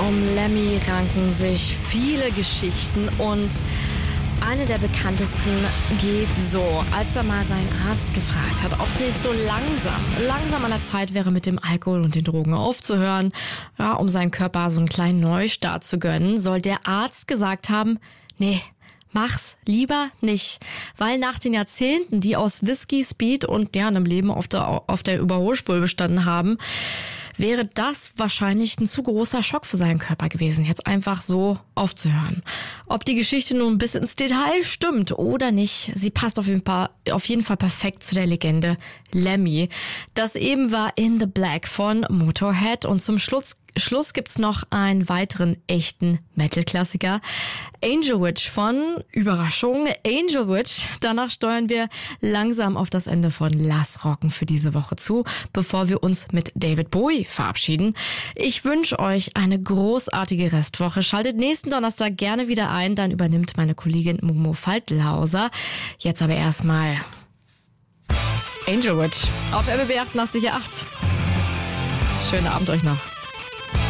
Um Lemmy ranken sich viele Geschichten und eine der bekanntesten geht so, als er mal seinen Arzt gefragt hat, ob es nicht so langsam an der Zeit wäre, mit dem Alkohol und den Drogen aufzuhören, ja, um seinem Körper so einen kleinen Neustart zu gönnen, soll der Arzt gesagt haben, nee, mach's lieber nicht, weil nach den Jahrzehnten, die aus Whisky, Speed und ja, einem Leben auf der Überholspur bestanden haben, wäre das wahrscheinlich ein zu großer Schock für seinen Körper gewesen, jetzt einfach so aufzuhören. Ob die Geschichte nun bis ins Detail stimmt oder nicht, sie passt auf jeden Fall perfekt zu der Legende Lemmy. Das eben war In the Black von Motorhead und zum Schluss gibt's noch einen weiteren echten Metal-Klassiker. Angel Witch von Überraschung, Angel Witch. Danach steuern wir langsam auf das Ende von Lass Rocken für diese Woche zu, bevor wir uns mit David Bowie verabschieden. Ich wünsche euch eine großartige Restwoche. Schaltet nächsten Donnerstag gerne wieder ein, dann übernimmt meine Kollegin Momo Faltlauser. Jetzt aber erstmal Angel Witch auf RBB 88.8. Schönen Abend euch noch.